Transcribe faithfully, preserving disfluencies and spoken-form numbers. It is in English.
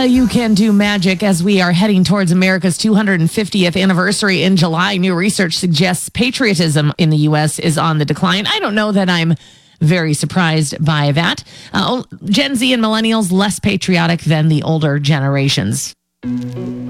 you can do magic as we are heading towards America's two hundred fiftieth anniversary in July. New research suggests patriotism in the U S is on the decline. I don't know that I'm very surprised by that. Uh, Gen Z and millennials less patriotic than the older generations.